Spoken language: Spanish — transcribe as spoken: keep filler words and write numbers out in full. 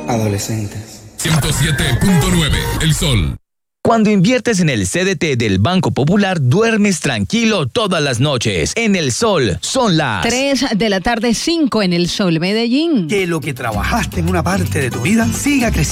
adolescentes. ciento siete punto nueve El Sol. Cuando inviertes en el C D T del Banco Popular, duermes tranquilo todas las noches. En El Sol son las tres de la tarde, cinco en El Sol, Medellín. Que lo que trabajaste en una parte de tu vida siga creciendo.